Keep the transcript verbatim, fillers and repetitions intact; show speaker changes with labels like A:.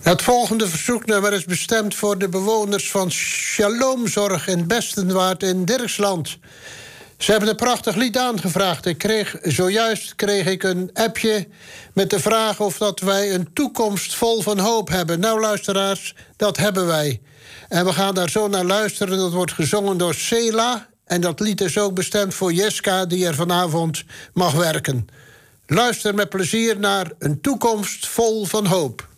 A: Het volgende verzoeknummer is bestemd voor de bewoners van Shalomzorg in Bestenwaard in Dirksland. Ze hebben een prachtig lied aangevraagd. Ik kreeg, zojuist kreeg ik een appje met de vraag of dat wij een toekomst vol van hoop hebben. Nou, luisteraars, dat hebben wij. En we gaan daar zo naar luisteren. Dat wordt gezongen door Sela. En dat lied is ook bestemd voor Jeska, die er vanavond mag werken. Luister met plezier naar een toekomst vol van hoop.